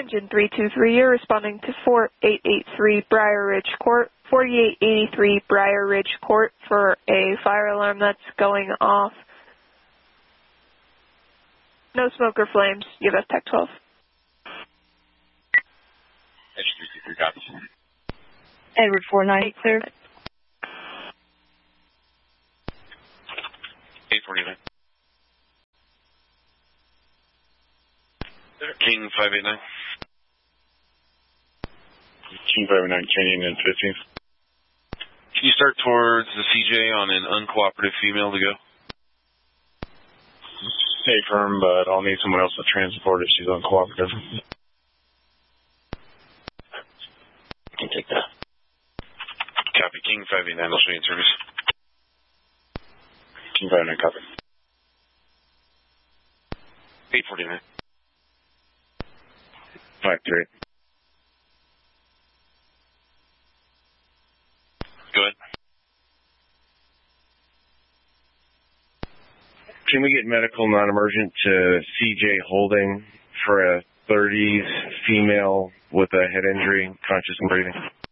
Engine 323, you're responding to 4883 Briar Ridge Court, 4883 Briar Ridge Court for a fire alarm that's going off. No smoke or flames. You have Tech 12. Engine 323, copies. Edward 49, sir. 849. King 589. King 589, Canyon and 15th. Can you start towards the CJ on an uncooperative female to go? Stay firm, but I'll need someone else to transport if she's uncooperative. I can take that. Copy, King 589, I'll show you in service. King 589, copy. 849. 538. Go ahead. Can we get medical non-emergent to CJ Holding for a 30s female with a head injury, conscious and breathing?